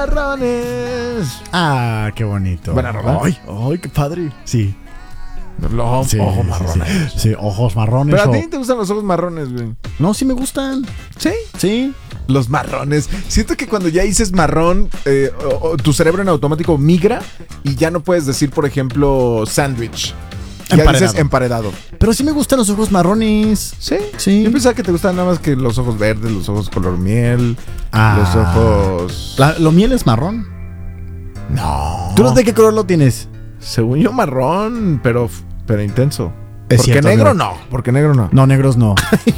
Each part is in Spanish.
marrones. Ah, qué bonito. Buena rola. Ay, qué padre. Sí. Los ojos marrones. Sí, ojos marrones. Pero a ti te gustan los ojos marrones, güey. No, sí me gustan. Sí. Sí. Los marrones. Siento que cuando ya dices marrón, tu cerebro en automático migra y ya no puedes decir, por ejemplo, sándwich. Ya dices emparedado. Pero sí me gustan los ojos marrones. ¿Sí? Sí. Yo pensaba que te gustaban nada más que los ojos verdes, los ojos color miel, los ojos... ¿Lo miel es marrón? No. ¿Tú de qué color lo tienes? Según yo marrón, pero intenso. Es porque cierto, negro amigo. no. Porque negro no. No, negros no.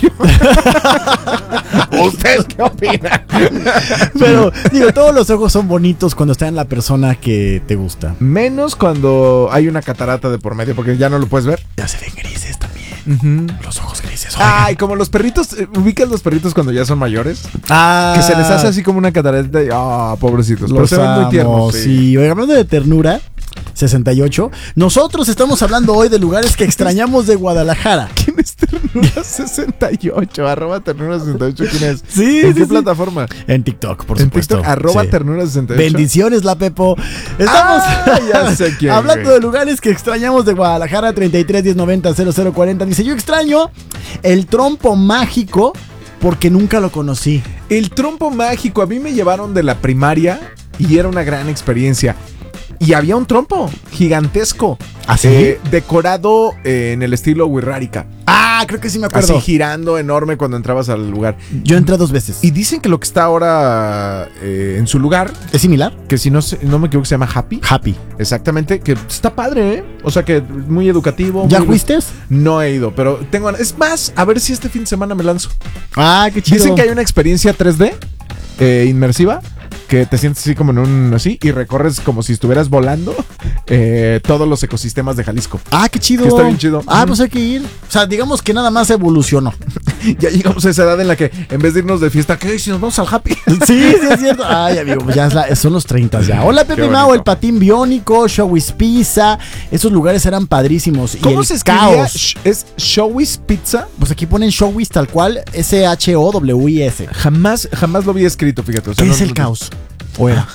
¿Ustedes qué opinan? Pero, digo, todos los ojos son bonitos cuando está en la persona que te gusta. Menos cuando hay una catarata de por medio, porque ya no lo puedes ver. Ya se ven grises también. Los ojos grises. Ay, como los perritos. ¿Ubicas los perritos cuando ya son mayores? Ah, Que se les hace así como una catarata y... pobrecitos. Pero se ven muy tiernos. Sí, oiga, hablando de ternura, 68. Nosotros estamos hablando hoy de lugares que extrañamos de Guadalajara. ¿Quién es Ternura68? Arroba Ternura68. ¿Quién es? Sí, ¿En sí, qué sí. plataforma? En TikTok, por En supuesto. TikTok, arroba Sí. Ternura68. Bendiciones, la Pepo. Estamos ya sé quién, hablando güey. de lugares que extrañamos de Guadalajara. 33 1090 0040. Dice: yo extraño el trompo mágico porque nunca lo conocí. El trompo mágico. A mí me llevaron de la primaria y era una gran experiencia. Y había un trompo gigantesco. ¿Ah, sí? Decorado en el estilo Wixárika. Ah, creo que sí me acuerdo. Así girando enorme cuando entrabas al lugar. Yo entré 2 veces. Y dicen que lo que está ahora en su lugar, ¿Es similar? que si no me equivoco se llama Happy. Happy. Exactamente, que está padre, ¿eh? O sea que muy educativo. ¿Ya muy... fuiste? No he ido, pero tengo... Es más, a ver si este fin de semana me lanzo. Ah, qué chido. Dicen que hay una experiencia 3D inmersiva, que te sientes así como en un... así, y recorres como si estuvieras volando todos los ecosistemas de Jalisco. Ah, qué chido. Que está bien chido. Ah, pues hay que ir. O sea, digamos que nada más evolucionó. Ya llegamos a esa edad en la que en vez de irnos de fiesta, ¿qué? Si nos vamos al Happy. Sí, sí es cierto. Ay, amigo, pues ya son los 30 ya. Hola, Pepe Qué Mau, bonito. el patín biónico, Showbiz Pizza. Esos lugares eran padrísimos. ¿Cómo y el se escribía? caos. ¿Es Showbiz Pizza? Pues aquí ponen Showbiz tal cual, SHOWIS. Jamás lo había escrito, fíjate. O sea, ¿Qué no- es el caos? ¿O era?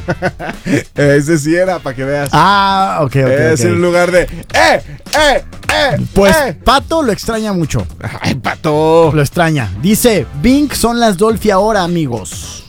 Ese sí era, para que veas. Ah, ok. Es en lugar de... Pues Pato lo extraña mucho. ¡Ay, pato! Lo extraña. Dice, Bink son las Dolphy ahora, amigos.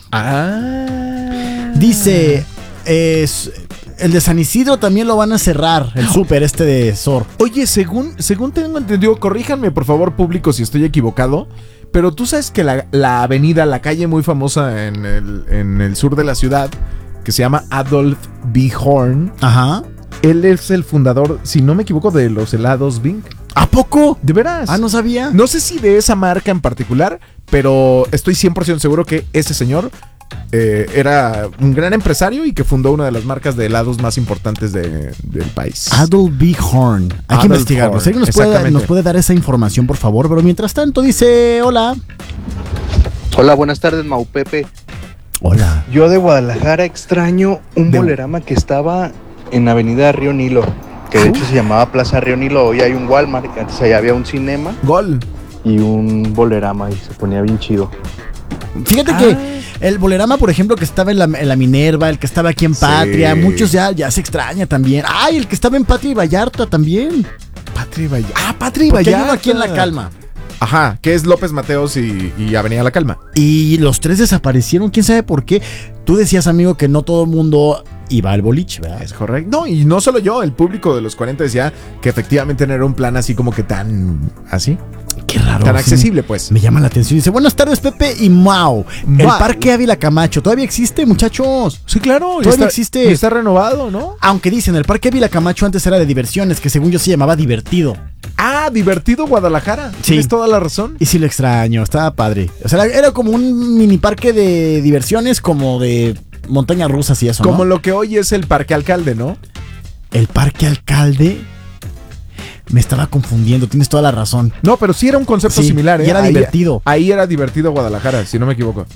Dice, el de San Isidro también lo van a cerrar, el súper este de Sor. Oye, según tengo entendido, corríjanme por favor, público, si estoy equivocado, pero tú sabes que la avenida, la calle muy famosa en el sur de la ciudad, que se llama Adolf B. Horn, Ajá. él es el fundador, si no me equivoco, de los helados Bink. ¿A poco? ¿De veras? Ah, no sabía. No sé si de esa marca en particular, pero estoy 100% seguro que ese señor era un gran empresario y que fundó una de las marcas de helados más importantes del país. Adolf B. Horn. Hay que Adolf investigarlo. Horn, ¿Sí? Nos exactamente. puede dar esa información, por favor. Pero mientras tanto, dice: hola. Hola, buenas tardes, Mau Pepe. Hola. Yo de Guadalajara extraño un bolerama que estaba en Avenida Río Nilo, que de hecho se llamaba Plaza Río Nilo. Hoy hay un Walmart, que antes allá había un cinema Gol. y un bolerama y se ponía bien chido. Fíjate que el bolerama, por ejemplo, que estaba en la Minerva, el que estaba aquí en Patria, Sí. muchos ya se extraña también. Ay, el que estaba en Patria y Vallarta también. Patria y Vallarta. Patria y Porque hay Vallarta. uno aquí en La Calma. Ajá, que es López Mateos y Avenida La Calma. Y los 3 desaparecieron, quién sabe por qué. Tú decías, amigo, que no todo el mundo iba al boliche, ¿verdad? Es correcto. No, y no solo yo, el público de los 40 decía que efectivamente no era un plan así como que tan así. Qué raro. Tan sí. accesible, pues. Me llama la atención. Dice: buenas tardes, Pepe y Mau. El Mau. Parque Ávila Camacho todavía existe, muchachos. Sí, claro. Todavía existe. Y está renovado, ¿no? Aunque dicen, el Parque Ávila Camacho antes era de diversiones, que según yo se llamaba Divertido. Ah, divertido Guadalajara. Sí. Tienes toda la razón. Y sí lo extraño, estaba padre. O sea, era como un mini parque de diversiones, como de montañas rusas y eso, Como ¿no? lo que hoy es el Parque Alcalde, ¿no? El Parque Alcalde. Me estaba confundiendo, tienes toda la razón. No, pero sí era un concepto Sí, similar, ¿eh? y era divertido. Ahí era divertido Guadalajara, si no me equivoco.